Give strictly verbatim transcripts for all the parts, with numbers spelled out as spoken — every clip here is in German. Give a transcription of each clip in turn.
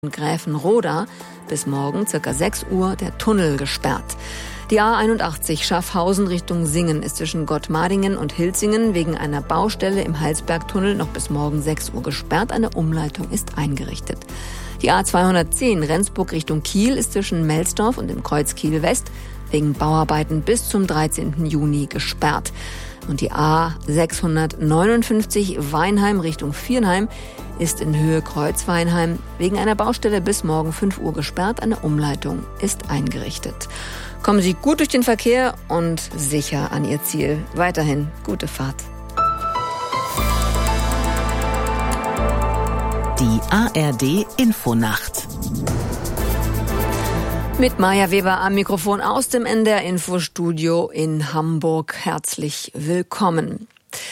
Gräfenroda bis morgen ca. sechs Uhr der Tunnel gesperrt. Die A einundachtzig Schaffhausen Richtung Singen ist zwischen Gottmardingen und Hilzingen wegen einer Baustelle im Halsbergtunnel noch bis morgen sechs Uhr gesperrt. Eine Umleitung ist eingerichtet. Die A zweihundertzehn Rendsburg Richtung Kiel ist zwischen Melsdorf und dem Kreuz Kiel West wegen Bauarbeiten bis zum dreizehnten Juni gesperrt. Und die A sechshundertneunundfünfzig Weinheim Richtung Viernheim ist in Höhe Kreuz-Weinheim wegen einer Baustelle bis morgen fünf Uhr gesperrt. Eine Umleitung ist eingerichtet. Kommen Sie gut durch den Verkehr und sicher an Ihr Ziel. Weiterhin gute Fahrt. Die A R D Infonacht. Mit Maja Weber am Mikrofon aus dem N D R Infostudio in Hamburg. Herzlich willkommen.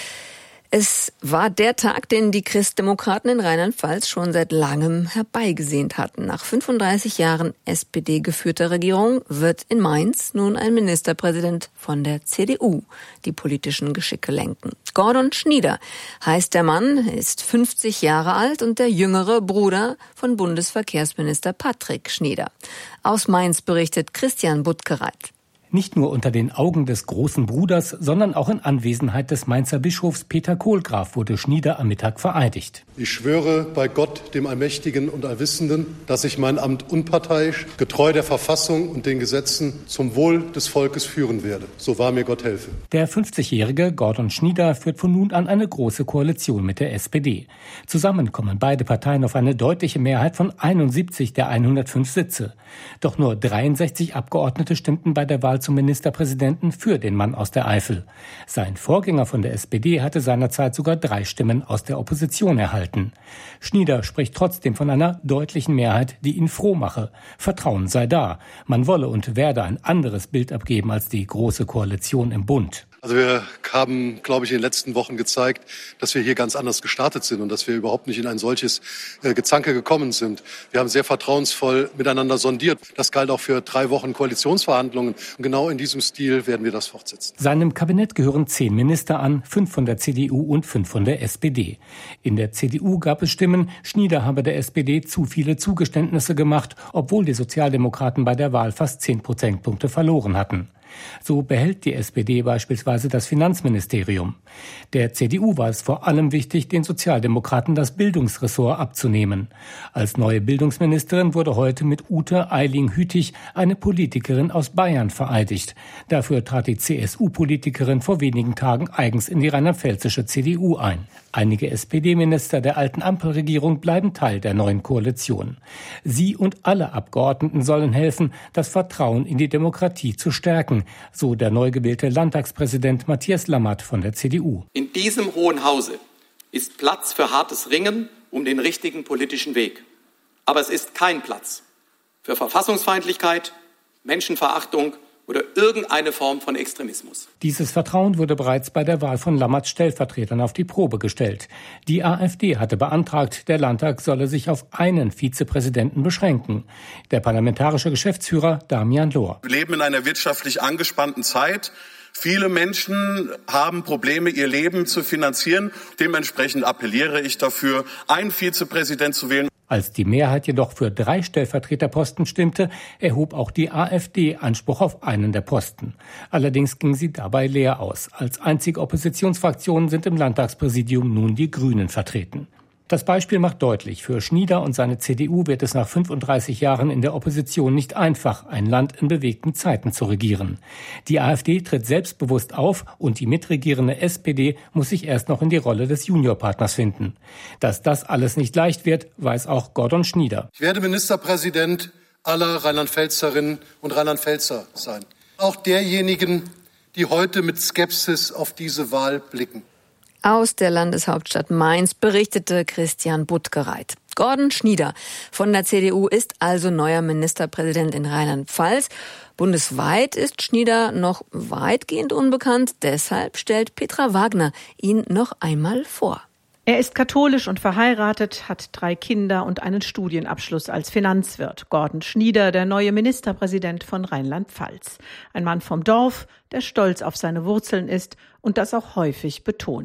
Es war der Tag, den die Christdemokraten in Rheinland-Pfalz schon seit langem herbeigesehnt hatten. Nach fünfunddreißig Jahren S P D-geführter Regierung wird in Mainz nun ein Ministerpräsident von der C D U die politischen Geschicke lenken. Gordon Schnieder heißt der Mann, ist fünfzig Jahre alt und der jüngere Bruder von Bundesverkehrsminister Patrick Schnieder. Aus Mainz berichtet Christian Buttgereit. Nicht nur unter den Augen des großen Bruders, sondern auch in Anwesenheit des Mainzer Bischofs Peter Kohlgraf wurde Schnieder am Mittag vereidigt. Ich schwöre bei Gott, dem Allmächtigen und Allwissenden, dass ich mein Amt unparteiisch, getreu der Verfassung und den Gesetzen zum Wohl des Volkes führen werde. So wahr mir Gott helfe. Der fünfzigjährige Gordon Schnieder führt von nun an eine große Koalition mit der S P D. Zusammen kommen beide Parteien auf eine deutliche Mehrheit von einundsiebzig der hundertfünf Sitze. Doch nur dreiundsechzig Abgeordnete stimmten bei der Wahl zum Ministerpräsidenten für den Mann aus der Eifel. Sein Vorgänger von der S P D hatte seinerzeit sogar drei Stimmen aus der Opposition erhalten. Schnieder spricht trotzdem von einer deutlichen Mehrheit, die ihn froh mache. Vertrauen sei da. Man wolle und werde ein anderes Bild abgeben als die große Koalition im Bund. Also wir haben, glaube ich, in den letzten Wochen gezeigt, dass wir hier ganz anders gestartet sind und dass wir überhaupt nicht in ein solches äh, Gezanke gekommen sind. Wir haben sehr vertrauensvoll miteinander sondiert. Das galt auch für drei Wochen Koalitionsverhandlungen. Und genau in diesem Stil werden wir das fortsetzen. Seinem Kabinett gehören zehn Minister an, fünf von der C D U und fünf von der S P D. In der C D U gab es Stimmen, Schnieder habe der S P D zu viele Zugeständnisse gemacht, obwohl die Sozialdemokraten bei der Wahl fast zehn Prozentpunkte verloren hatten. So behält die S P D beispielsweise das Finanzministerium. Der C D U war es vor allem wichtig, den Sozialdemokraten das Bildungsressort abzunehmen. Als neue Bildungsministerin wurde heute mit Ute Eiling-Hütig eine Politikerin aus Bayern vereidigt. Dafür trat die C S U-Politikerin vor wenigen Tagen eigens in die rheinland-pfälzische C D U ein. Einige S P D-Minister der alten Ampelregierung bleiben Teil der neuen Koalition. Sie und alle Abgeordneten sollen helfen, das Vertrauen in die Demokratie zu stärken, so der neu gewählte Landtagspräsident Matthias Lammert von der C D U. In diesem Hohen Hause ist Platz für hartes Ringen um den richtigen politischen Weg. Aber es ist kein Platz für Verfassungsfeindlichkeit, Menschenverachtung oder irgendeine Form von Extremismus. Dieses Vertrauen wurde bereits bei der Wahl von Lammerts Stellvertretern auf die Probe gestellt. Die AfD hatte beantragt, der Landtag solle sich auf einen Vizepräsidenten beschränken. Der parlamentarische Geschäftsführer Damian Lohr. Wir leben in einer wirtschaftlich angespannten Zeit. Viele Menschen haben Probleme, ihr Leben zu finanzieren. Dementsprechend appelliere ich dafür, einen Vizepräsident zu wählen. Als die Mehrheit jedoch für drei Stellvertreterposten stimmte, erhob auch die AfD Anspruch auf einen der Posten. Allerdings ging sie dabei leer aus. Als einzige Oppositionsfraktion sind im Landtagspräsidium nun die Grünen vertreten. Das Beispiel macht deutlich, für Schnieder und seine C D U wird es nach fünfunddreißig Jahren in der Opposition nicht einfach, ein Land in bewegten Zeiten zu regieren. Die AfD tritt selbstbewusst auf und die mitregierende S P D muss sich erst noch in die Rolle des Juniorpartners finden. Dass das alles nicht leicht wird, weiß auch Gordon Schnieder. Ich werde Ministerpräsident aller Rheinland-Pfälzerinnen und Rheinland-Pfälzer sein. Auch derjenigen, die heute mit Skepsis auf diese Wahl blicken. Aus der Landeshauptstadt Mainz berichtete Christian Buttgereit. Gordon Schnieder von der C D U ist also neuer Ministerpräsident in Rheinland-Pfalz. Bundesweit ist Schnieder noch weitgehend unbekannt. Deshalb stellt Petra Wagner ihn noch einmal vor. Er ist katholisch und verheiratet, hat drei Kinder und einen Studienabschluss als Finanzwirt. Gordon Schnieder, der neue Ministerpräsident von Rheinland-Pfalz. Ein Mann vom Dorf, der stolz auf seine Wurzeln ist und das auch häufig betont.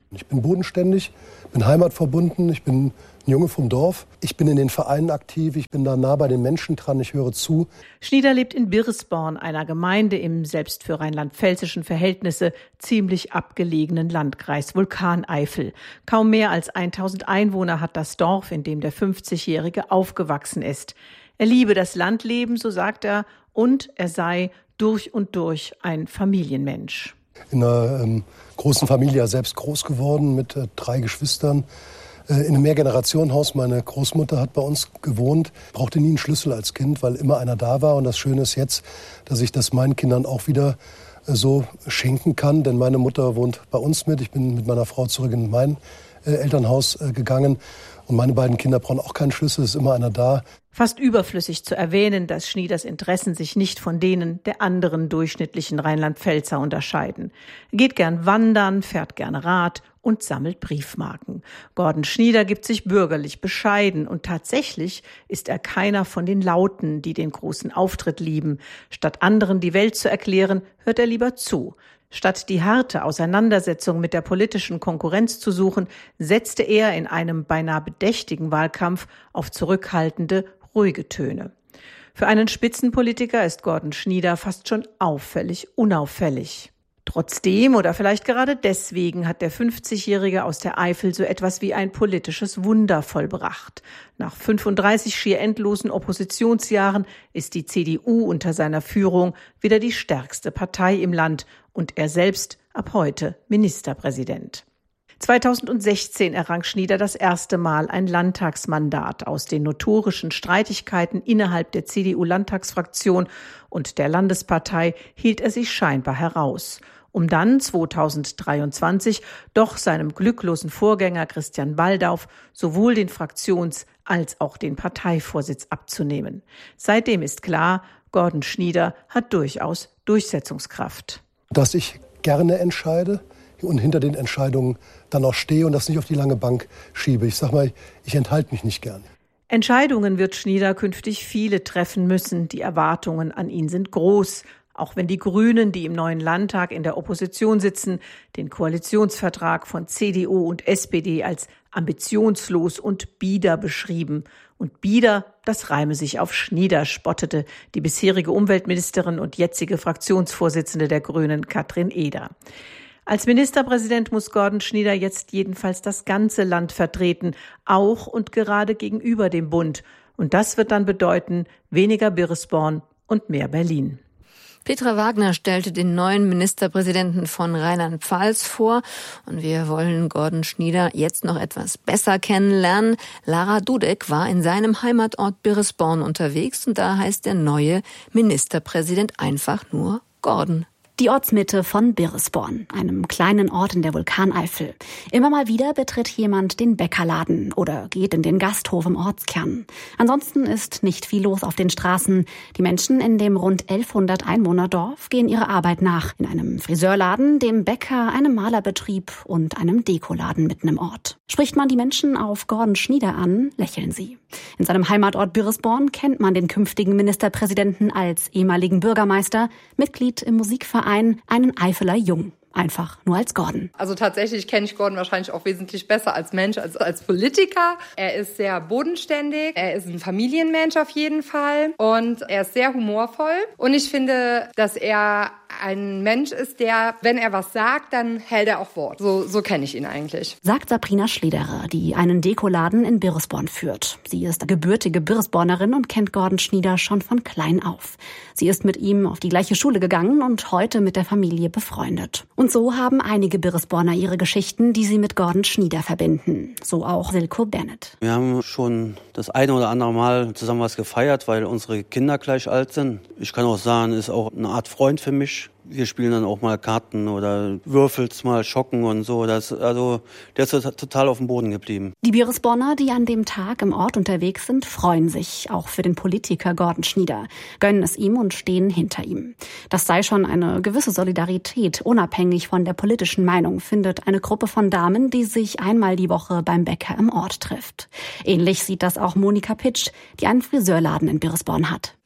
Ich bin bodenständig, bin heimatverbunden, ich bin ein Junge vom Dorf. Ich bin in den Vereinen aktiv, ich bin da nah bei den Menschen dran, ich höre zu. Schnieder lebt in Biresborn, einer Gemeinde im selbst für rheinland-pfälzischen Verhältnisse ziemlich abgelegenen Landkreis Vulkaneifel. Kaum mehr als tausend Einwohner hat das Dorf, in dem der fünfzigjährige aufgewachsen ist. Er liebe das Landleben, so sagt er, und er sei durch und durch ein Familienmensch. In einer ähm, großen Familie selbst groß geworden mit äh, drei Geschwistern. Äh, in einem Mehrgenerationenhaus. Meine Großmutter hat bei uns gewohnt. Brauchte nie einen Schlüssel als Kind, weil immer einer da war. Und das Schöne ist jetzt, dass ich das meinen Kindern auch wieder äh, so schenken kann. Denn meine Mutter wohnt bei uns mit. Ich bin mit meiner Frau zurück in mein äh, Elternhaus äh, gegangen. Und meine beiden Kinder brauchen auch keinen Schlüssel. Es ist immer einer da. Fast überflüssig zu erwähnen, dass Schnieders Interessen sich nicht von denen der anderen durchschnittlichen Rheinland-Pfälzer unterscheiden. Er geht gern wandern, fährt gerne Rad und sammelt Briefmarken. Gordon Schnieder gibt sich bürgerlich bescheiden und tatsächlich ist er keiner von den Lauten, die den großen Auftritt lieben. Statt anderen die Welt zu erklären, hört er lieber zu. Statt die harte Auseinandersetzung mit der politischen Konkurrenz zu suchen, setzte er in einem beinahe bedächtigen Wahlkampf auf zurückhaltende, ruhige Töne. Für einen Spitzenpolitiker ist Gordon Schnieder fast schon auffällig unauffällig. Trotzdem oder vielleicht gerade deswegen hat der fünfzigjährige aus der Eifel so etwas wie ein politisches Wunder vollbracht. Nach fünfunddreißig schier endlosen Oppositionsjahren ist die C D U unter seiner Führung wieder die stärkste Partei im Land und er selbst ab heute Ministerpräsident. zweitausendsechzehn errang Schnieder das erste Mal ein Landtagsmandat. Aus den notorischen Streitigkeiten innerhalb der C D U-Landtagsfraktion und der Landespartei hielt er sich scheinbar heraus, um dann zweitausenddreiundzwanzig doch seinem glücklosen Vorgänger Christian Baldauf sowohl den Fraktions- als auch den Parteivorsitz abzunehmen. Seitdem ist klar, Gordon Schnieder hat durchaus Durchsetzungskraft. Dass ich gerne entscheide und hinter den Entscheidungen dann auch stehe und das nicht auf die lange Bank schiebe. Ich sag mal, ich enthalte mich nicht gern. Entscheidungen wird Schnieder künftig viele treffen müssen. Die Erwartungen an ihn sind groß. Auch wenn die Grünen, die im neuen Landtag in der Opposition sitzen, den Koalitionsvertrag von C D U und S P D als ambitionslos und bieder beschrieben. Und bieder, das reime sich auf Schnieder, spottete die bisherige Umweltministerin und jetzige Fraktionsvorsitzende der Grünen, Katrin Eder. Als Ministerpräsident muss Gordon Schnieder jetzt jedenfalls das ganze Land vertreten, auch und gerade gegenüber dem Bund. Und das wird dann bedeuten, weniger Biresborn und mehr Berlin. Petra Wagner stellte den neuen Ministerpräsidenten von Rheinland-Pfalz vor und wir wollen Gordon Schnieder jetzt noch etwas besser kennenlernen. Lara Dudek war in seinem Heimatort Biresborn unterwegs und da heißt der neue Ministerpräsident einfach nur Gordon. Die Ortsmitte von Biresborn, einem kleinen Ort in der Vulkaneifel. Immer mal wieder betritt jemand den Bäckerladen oder geht in den Gasthof im Ortskern. Ansonsten ist nicht viel los auf den Straßen. Die Menschen in dem rund elfhundert Einwohnerdorf gehen ihrer Arbeit nach. In einem Friseurladen, dem Bäcker, einem Malerbetrieb und einem Dekoladen mitten im Ort. Spricht man die Menschen auf Gordon Schnieder an, lächeln sie. In seinem Heimatort Biresborn kennt man den künftigen Ministerpräsidenten als ehemaligen Bürgermeister, Mitglied im Musikverein, einen Eifeler Jung. Einfach nur als Gordon. Also tatsächlich kenne ich Gordon wahrscheinlich auch wesentlich besser als Mensch als als Politiker. Er ist sehr bodenständig, er ist ein Familienmensch auf jeden Fall und er ist sehr humorvoll. Und ich finde, dass er ein Mensch ist, der, wenn er was sagt, dann hält er auch Wort. So, so kenne ich ihn eigentlich. Sagt Sabrina Schlederer, die einen Dekoladen in Biresborn führt. Sie ist gebürtige Biresbornerin und kennt Gordon Schnieder schon von klein auf. Sie ist mit ihm auf die gleiche Schule gegangen und heute mit der Familie befreundet. Und so haben einige Biresborner ihre Geschichten, die sie mit Gordon Schnieder verbinden. So auch Silko Bennett. Wir haben schon das eine oder andere Mal zusammen was gefeiert, weil unsere Kinder gleich alt sind. Ich kann auch sagen, ist auch eine Art Freund für mich. Wir spielen dann auch mal Karten oder würfelt's mal, schocken und so. Das, also, der ist total auf dem Boden geblieben. Die Biresborner, die an dem Tag im Ort unterwegs sind, freuen sich auch für den Politiker Gordon Schnieder, gönnen es ihm und stehen hinter ihm. Das sei schon eine gewisse Solidarität, unabhängig von der politischen Meinung, findet eine Gruppe von Damen, die sich einmal die Woche beim Bäcker im Ort trifft. Ähnlich sieht das auch Monika Pitsch, die einen Friseurladen in Biresborn hat.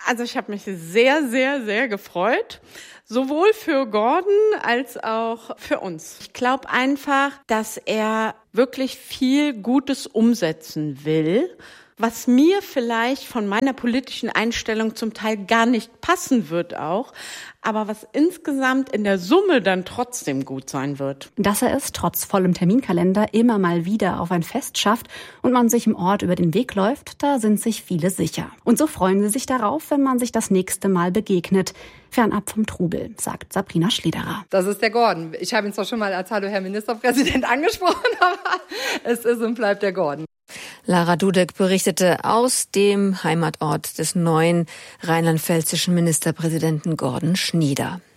Also ich habe mich sehr, sehr, sehr gefreut. Sowohl für Gordon als auch für uns. Ich glaube einfach, dass er wirklich viel Gutes umsetzen will, was mir vielleicht von meiner politischen Einstellung zum Teil gar nicht passen wird auch, aber was insgesamt in der Summe dann trotzdem gut sein wird. Dass er es trotz vollem Terminkalender immer mal wieder auf ein Fest schafft und man sich im Ort über den Weg läuft, da sind sich viele sicher. Und so freuen sie sich darauf, wenn man sich das nächste Mal begegnet. Fernab vom Trubel, sagt Sabrina Schlederer. Das ist der Gordon. Ich habe ihn zwar schon mal als Hallo Herr Ministerpräsident angesprochen, aber es ist und bleibt der Gordon. Lara Dudek berichtete aus dem Heimatort des neuen rheinland-pfälzischen Ministerpräsidenten Gordon Schnieder.